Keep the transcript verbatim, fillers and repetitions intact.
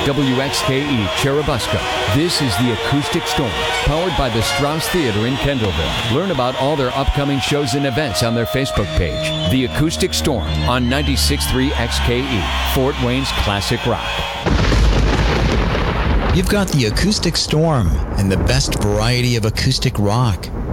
W X K E Cherubusco. This is the Acoustic Storm, powered by the Strauss Theater in Kendallville. Learn about all their upcoming shows and events on their Facebook page. The Acoustic Storm on ninety-six point three X K E, Fort Wayne's classic rock. You've got the Acoustic Storm and the best variety of acoustic rock.